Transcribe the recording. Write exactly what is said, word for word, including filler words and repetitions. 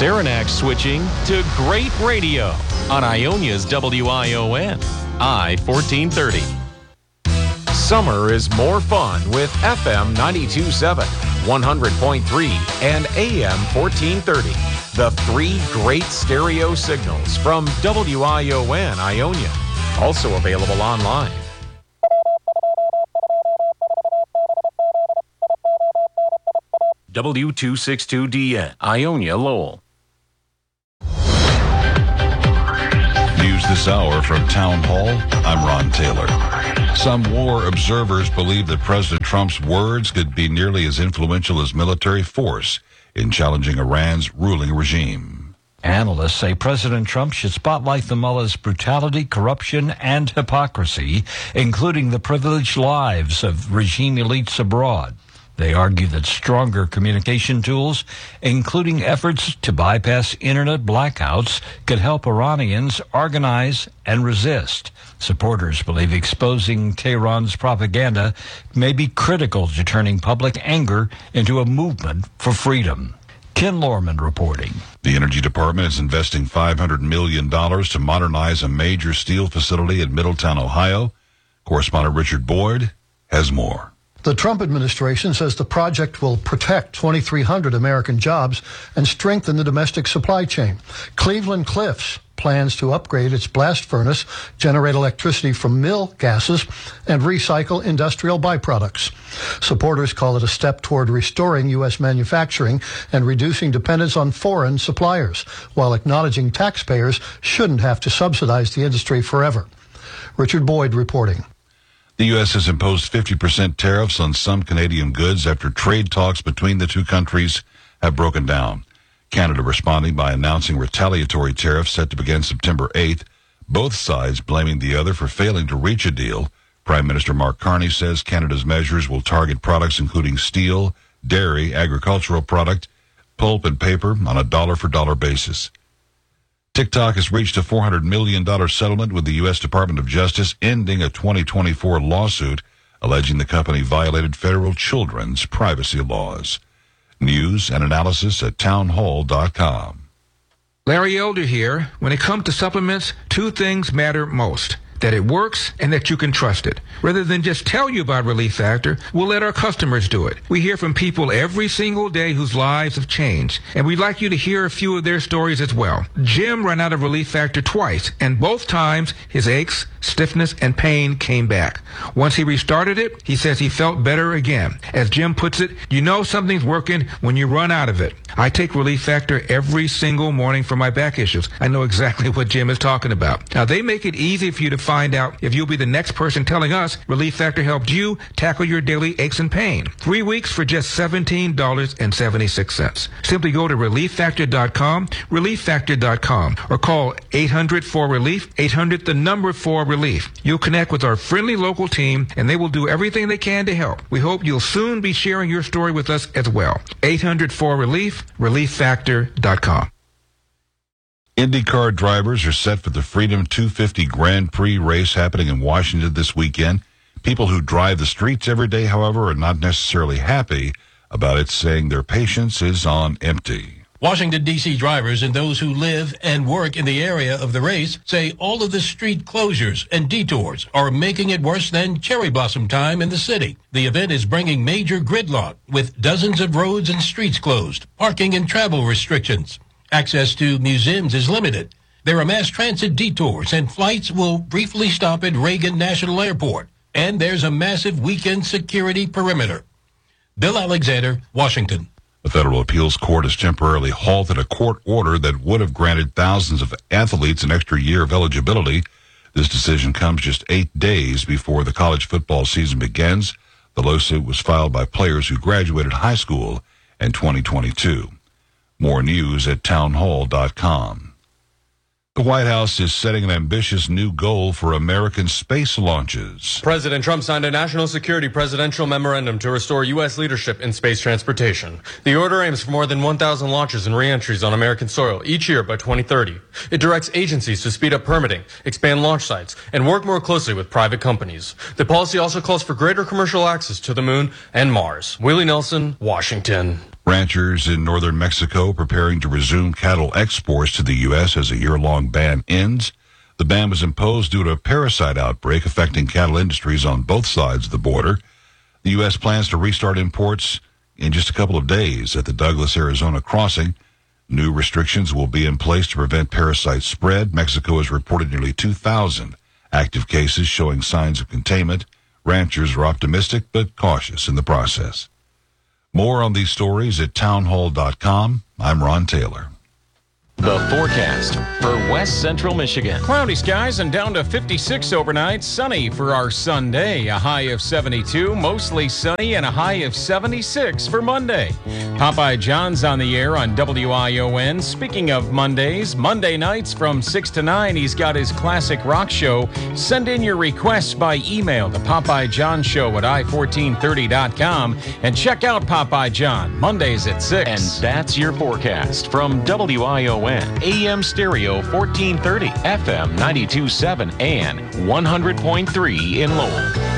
Saranac switching to great radio on Ionia's W I O N, I fourteen thirty. Summer is more fun with F M ninety-two point seven, one hundred point three, and A M fourteen thirty. The three great stereo signals from W I O N Ionia. Also available online. W two sixty-two D N, Ionia, Lowell. News this hour from Town Hall. I'm Ron Taylor. Some war observers believe that President Trump's words could be nearly as influential as military force in challenging Iran's ruling regime. Analysts say President Trump should spotlight the mullah's brutality, corruption, and hypocrisy, including the privileged lives of regime elites abroad. They argue that stronger communication tools, including efforts to bypass internet blackouts, could help Iranians organize and resist. Supporters believe exposing Tehran's propaganda may be critical to turning public anger into a movement for freedom. Ken Lorman reporting. The Energy Department is investing five hundred million dollars to modernize a major steel facility in Middletown, Ohio. Correspondent Richard Boyd has more. The Trump administration says the project will protect twenty-three hundred American jobs and strengthen the domestic supply chain. Cleveland Cliffs plans to upgrade its blast furnace, generate electricity from mill gases, and recycle industrial byproducts. Supporters call it a step toward restoring U S manufacturing and reducing dependence on foreign suppliers, while acknowledging taxpayers shouldn't have to subsidize the industry forever. Richard Boyd reporting. The U S has imposed fifty percent tariffs on some Canadian goods after trade talks between the two countries have broken down. Canada responding by announcing retaliatory tariffs set to begin September eighth, both sides blaming the other for failing to reach a deal. Prime Minister Mark Carney says Canada's measures will target products including steel, dairy, agricultural product, pulp, and paper on a dollar-for-dollar basis. TikTok has reached a four hundred million dollars settlement with the U S Department of Justice, ending a twenty twenty-four lawsuit alleging the company violated federal children's privacy laws. News and analysis at townhall dot com. Larry Elder here. When it comes to supplements, two things matter most: that it works and that you can trust it. Rather than just tell you about Relief Factor, we'll let our customers do it. We hear from people every single day whose lives have changed, and we'd like you to hear a few of their stories as well. Jim ran out of Relief Factor twice, and both times his aches, stiffness, and pain came back. Once he restarted it, he says he felt better again. As Jim puts it, you know something's working when you run out of it. I take Relief Factor every single morning for my back issues. I know exactly what Jim is talking about. Now, they make it easy for you to find out if you'll be the next person telling us Relief Factor helped you tackle your daily aches and pain. Three weeks for just seventeen dollars and seventy-six cents. Simply go to relief factor dot com, relief factor dot com, or call eight hundred four relief, eight hundred the number four relief. You'll connect with our friendly local team, and they will do everything they can to help. We hope you'll soon be sharing your story with us as well. eight hundred four relief, relief factor dot com. IndyCar drivers are set for the Freedom two fifty Grand Prix race happening in Washington this weekend. People who drive the streets every day, however, are not necessarily happy about it, saying their patience is on empty. Washington, D C drivers and those who live and work in the area of the race say all of the street closures and detours are making it worse than cherry blossom time in the city. The event is bringing major gridlock with dozens of roads and streets closed, parking and travel restrictions. Access to museums is limited. There are mass transit detours, and flights will briefly stop at Reagan National Airport. And there's a massive weekend security perimeter. Bill Alexander, Washington. A federal appeals court has temporarily halted a court order that would have granted thousands of athletes an extra year of eligibility. This decision comes just eight days before the college football season begins. The lawsuit was filed by players who graduated high school in twenty twenty-two. More news at townhall dot com. The White House is setting an ambitious new goal for American space launches. President Trump signed a national security presidential memorandum to restore U S leadership in space transportation. The order aims for more than one thousand launches and reentries on American soil each year by twenty thirty. It directs agencies to speed up permitting, expand launch sites, and work more closely with private companies. The policy also calls for greater commercial access to the moon and Mars. Willie Nelson, Washington. Ranchers in northern Mexico preparing to resume cattle exports to the U S as a year-long ban ends. The ban was imposed due to a parasite outbreak affecting cattle industries on both sides of the border. The U S plans to restart imports in just a couple of days at the Douglas, Arizona crossing. New restrictions will be in place to prevent parasite spread. Mexico has reported nearly two thousand active cases showing signs of containment. Ranchers are optimistic but cautious in the process. More on these stories at townhall dot com. I'm Ron Taylor. The forecast for West Central Michigan. Cloudy skies and down to fifty-six overnight. Sunny for our Sunday. A high of seventy-two. Mostly sunny and a high of seventy-six for Monday. Popeye John's on the air on W I O N. Speaking of Mondays, Monday nights from six to nine, he's got his classic rock show. Send in your requests by email to Popeye John Show at i fourteen thirty dot com and check out Popeye John Mondays at six. And that's your forecast from W I O N. A M Stereo fourteen thirty, F M ninety-two point seven, and one hundred point three in Lowell.